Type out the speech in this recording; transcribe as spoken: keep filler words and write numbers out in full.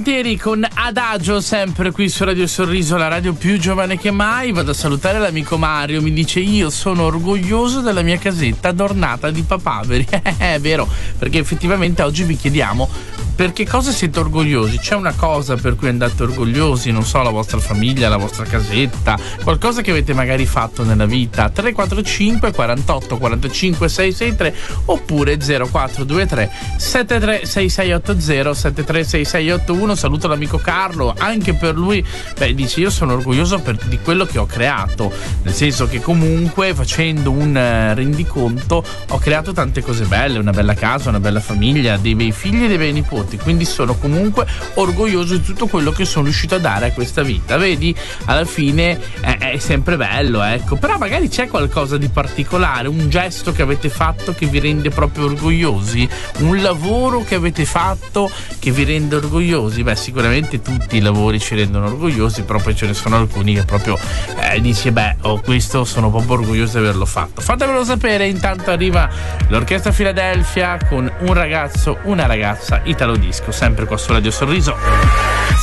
volentieri con Adagio, sempre qui su Radio Sorriso, la radio più giovane che mai. Vado a salutare l'amico Mario, mi dice: io sono orgoglioso della mia casetta adornata di papaveri. È vero, perché effettivamente oggi vi chiediamo per che cosa siete orgogliosi. C'è una cosa per cui andate orgogliosi, non so, la vostra famiglia, la vostra casetta, qualcosa che avete magari fatto nella vita. Tre quattro cinque quarantotto quarantacinque seicentosessantatré oppure zero quattro due tre sette tre sei sei otto zero sette tre sei sei otto uno. Saluto l'amico Carlo, anche per lui, beh, dice: io sono orgoglioso per, di quello che ho creato, nel senso che comunque facendo un uh, rendiconto ho creato tante cose belle, una bella casa, una bella famiglia, dei bei figli e dei bei nipoti, quindi sono comunque orgoglioso di tutto quello che sono riuscito a dare a questa vita. Vedi, alla fine è, è sempre bello, ecco. Però magari c'è qualcosa di particolare, un gesto che avete fatto che vi rende proprio orgogliosi, un lavoro che avete fatto che vi rende orgogliosi. Beh, sicuramente tutti i lavori ci rendono orgogliosi, però poi ce ne sono alcuni che proprio eh, dici: beh, oh, questo sono proprio orgoglioso di averlo fatto. Fatemelo sapere. Intanto arriva l'Orchestra Philadelphia con Un ragazzo, una ragazza, Italo Disco, sempre qua su Radio Sorriso.